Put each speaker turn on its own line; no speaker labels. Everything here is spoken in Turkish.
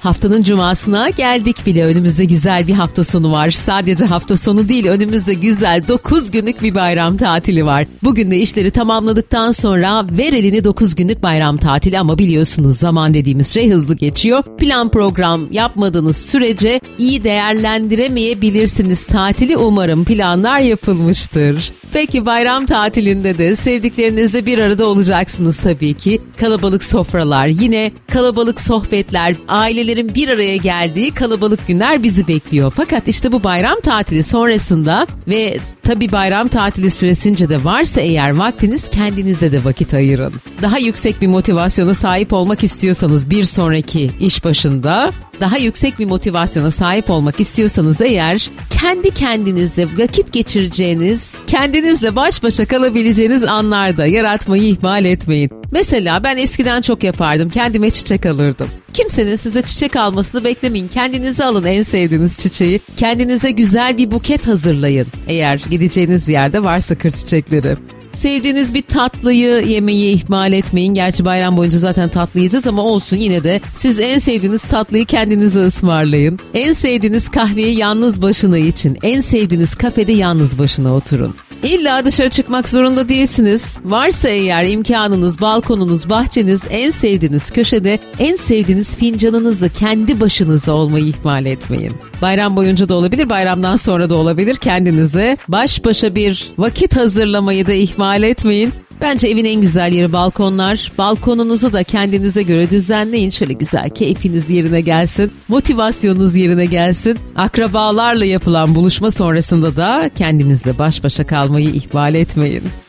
Haftanın cumasına geldik bile. Önümüzde güzel bir hafta sonu var. Sadece hafta sonu değil, önümüzde güzel 9 günlük bir bayram tatili var. Bugün de işleri tamamladıktan sonra ver elini 9 günlük bayram tatili, ama biliyorsunuz zaman dediğimiz şey hızlı geçiyor. Plan program yapmadığınız sürece iyi değerlendiremeyebilirsiniz tatili. Umarım planlar yapılmıştır. Peki bayram tatilinde de sevdiklerinizle bir arada olacaksınız tabii ki. Kalabalık sofralar, yine kalabalık sohbetler, ailelerin bir araya geldiği kalabalık günler bizi bekliyor. Fakat işte bu bayram tatili sonrasında ve tabii bayram tatili süresince de varsa eğer vaktiniz, kendinize de vakit ayırın. Daha yüksek bir motivasyona sahip olmak istiyorsanız bir sonraki iş başında, daha yüksek bir motivasyona sahip olmak istiyorsanız eğer, kendi kendinize vakit geçireceğiniz, kendinizle baş başa kalabileceğiniz anlarda yaratmayı ihmal etmeyin. Mesela ben eskiden çok yapardım. Kendime çiçek alırdım. Kimsenin size çiçek almasını beklemeyin. Kendinize alın en sevdiğiniz çiçeği. Kendinize güzel bir buket hazırlayın. Eğer gideceğiniz yerde varsa kır çiçekleri. Sevdiğiniz bir tatlıyı yemeyi ihmal etmeyin. Gerçi bayram boyunca zaten tatlı yiyeceğiz ama olsun, yine de siz en sevdiğiniz tatlıyı kendinize ısmarlayın. En sevdiğiniz kahveyi yalnız başına için. En sevdiğiniz kafede yalnız başına oturun. İlla dışarı çıkmak zorunda değilsiniz. Varsa eğer imkanınız, balkonunuz, bahçeniz, en sevdiğiniz köşede, en sevdiğiniz fincanınızla kendi başınıza olmayı ihmal etmeyin. Bayram boyunca da olabilir, bayramdan sonra da olabilir. Kendinize baş başa bir vakit hazırlamayı da ihmal etmeyin. Bence evin en güzel yeri balkonlar. Balkonunuzu da kendinize göre düzenleyin. Şöyle güzel keyfiniz yerine gelsin. Motivasyonunuz yerine gelsin. Akrabalarla yapılan buluşma sonrasında da kendinizle baş başa kalmayı ihmal etmeyin.